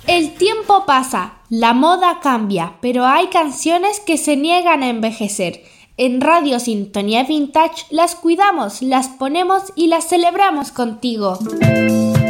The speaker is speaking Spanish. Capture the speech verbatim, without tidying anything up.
El tiempo pasa, la moda cambia, pero hay canciones que se niegan a envejecer. En Radio Sintonía Vintage las cuidamos, las ponemos y las celebramos contigo.